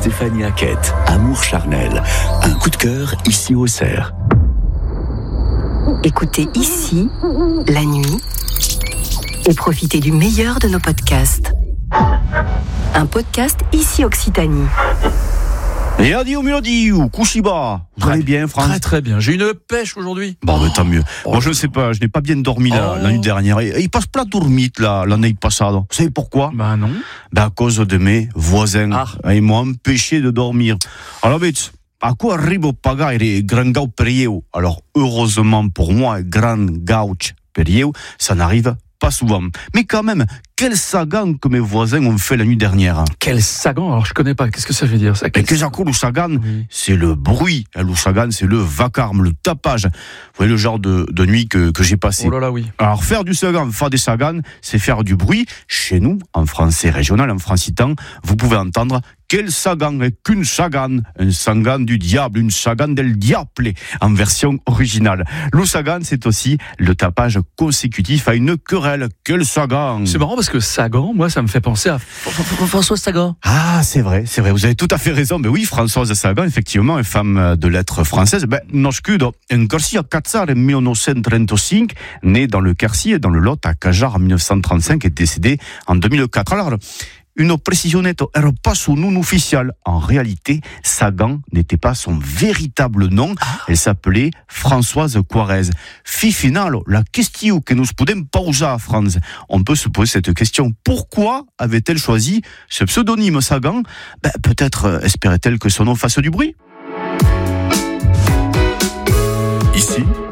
Stéphanie Hackett, Amour charnel. Un coup de cœur ici au Cerf. Écoutez ici, la nuit, et profitez du meilleur de nos podcasts. Un podcast ici Occitanie. Et adieu, Kushiba. Vous allez bien, France? Très très bien. J'ai une pêche aujourd'hui. Bon, mais tant mieux. Moi, je ne sais pas, je n'ai pas bien dormi la nuit dernière. Et il passe pas dormir l'année passée. Vous savez pourquoi? Bah non. À cause de mes voisins. Ils m'ont empêché de dormir. Alors, vite, à quoi arrive au pagare Grand Gau Perieu? Alors, heureusement pour moi, Grand Gauch Perieu, ça n'arrive pas souvent. Mais quand même, quel sagan que mes voisins ont fait la nuit dernière. Quel sagan? Alors je connais pas. Qu'est-ce que ça veut dire ça? Le sagan, c'est le bruit. Le sagan, c'est le vacarme, le tapage. Vous voyez le genre de nuit que j'ai passé. Oh là là, oui. Alors faire du sagan, faire des sagans, c'est faire du bruit. Chez nous, en français régional, en francitan, vous pouvez entendre quel sagan est qu'une sagan, un sagan du diable, une sagan del diable en version originale. Le sagan, c'est aussi le tapage consécutif à une querelle. Quel sagan! C'est marrant parce que Sagan, moi, ça me fait penser à Françoise Sagan. Ah, c'est vrai, vous avez tout à fait raison. Mais oui, Françoise Sagan, effectivement, une femme de lettres française. Nascuda en Quercy à Catzar en 1935, née dans le Quercy, dans le Lot, à Cajar en 1935, et décédée en 2004. Alors, une précisionnette era pas son nom officiel. En réalité, Sagan n'était pas son véritable nom. Elle s'appelait Françoise Quarez. Final, la question que nous pouvons poser à France. On peut se poser cette question. Pourquoi avait-elle choisi ce pseudonyme Sagan? Peut-être espérait-elle que son nom fasse du bruit. Ici,